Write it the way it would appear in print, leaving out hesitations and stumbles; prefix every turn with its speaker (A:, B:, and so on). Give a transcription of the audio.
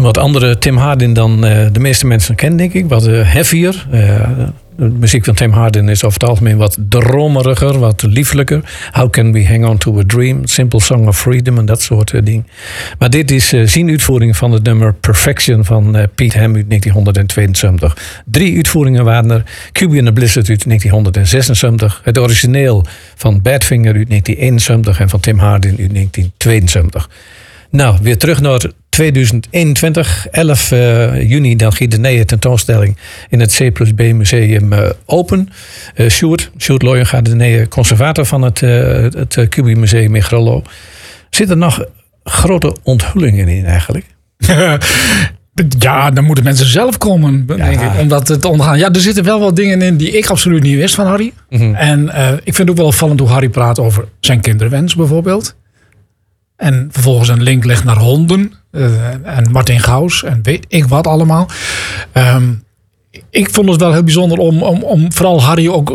A: wat andere Tim Hardin dan de meeste mensen kennen, denk ik. Wat heavier. De muziek van Tim Hardin is over het algemeen wat dromeriger, wat lieflijker. How Can We Hang On To A Dream? Simple Song of Freedom en dat soort dingen. Maar dit is zijn uitvoering van het nummer Perfection van Pete Ham uit 1972. 3 uitvoeringen waren er. QB and the Blizzard uit 1976. Het origineel van Badfinger uit 1971 en van Tim Hardin uit 1972. Nou, weer terug naar 2021. 11 juni, dan gaat de nieuwe tentoonstelling in het C+B Museum open. Sjoerd Looyen gaat de nieuwe conservator van het QB Museum in Grollo. Zitten er nog grote onthullingen in eigenlijk?
B: Ja, dan moeten mensen zelf komen, denk ik, om dat te ondergaan. Ja, er zitten wel wat dingen in die ik absoluut niet wist van Harry. Mm-hmm. En ik vind het ook wel opvallend hoe Harry praat over zijn kinderwens bijvoorbeeld. En vervolgens een link legt naar honden. En Martin Gauws. En weet ik wat allemaal. Ik vond het wel heel bijzonder om vooral Harry ook